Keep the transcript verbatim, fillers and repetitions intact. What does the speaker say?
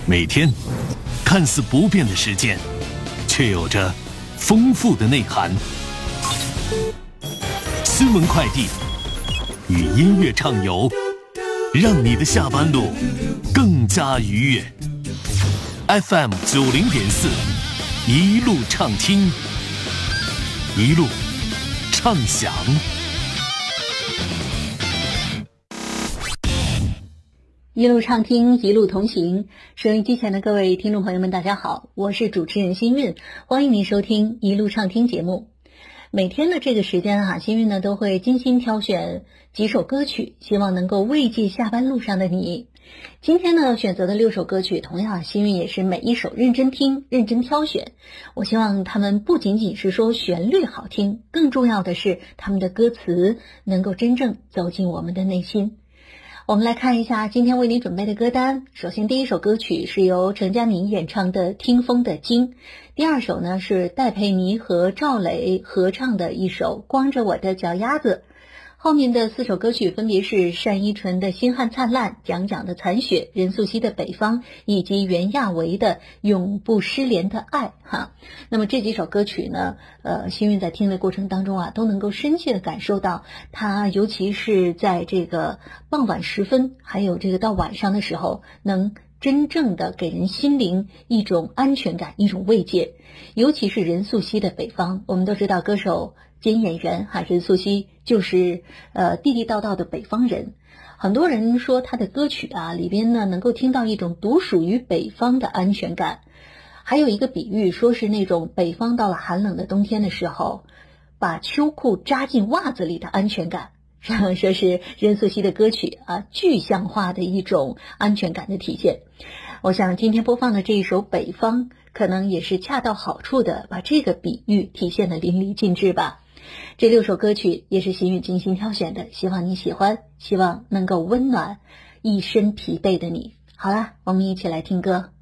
每天看似不变的时间，却有着丰富的内涵。新闻快递与音乐畅游，让你的下班路更加愉悦。F M 九零点四，一路畅听，一路畅享。 一路畅听，一路同行。收音机前的各位听众朋友们，大家好，我是主持人新韵，欢迎您收听一路畅听节目。每天的这个时间哈、啊，新韵呢都会精心挑选几首歌曲，希望能够慰藉下班路上的你。今天呢选择的六首歌曲，同样新韵也是每一首认真听，认真挑选。我希望他们不仅仅是说旋律好听，更重要的是他们的歌词能够真正走进我们的内心。我们来看一下今天为你准备的歌单。首先第一首歌曲是由陈佳明演唱的《听风的经》，第二首呢是戴佩妮和赵雷合唱的一首《光着我的脚丫子》。后面的四首歌曲分别是单依纯的《星汉灿烂》、蒋蒋的《残雪》、任素汐的《北方》以及袁娅维的《永不失联的爱》哈。那么这几首歌曲呢，呃，新韵在听的过程当中啊，都能够深切的感受到它，尤其是在这个傍晚时分，还有这个到晚上的时候，能真正的给人心灵一种安全感，一种慰藉。尤其是任素汐的《北方》，我们都知道歌手兼演员哈，任素汐就是呃地地道道的北方人。很多人说她的歌曲啊里边呢能够听到一种独属于北方的安全感。还有一个比喻说是那种北方到了寒冷的冬天的时候，把秋裤扎进袜子里的安全感。然后说是任素汐的歌曲啊具象化的一种安全感的体现。我想今天播放的这一首《北方》可能也是恰到好处的把这个比喻体现得淋漓尽致吧。这六首歌曲也是新韵精心挑选的，希望你喜欢，希望能够温暖一身疲惫的你。好了，我们一起来听歌。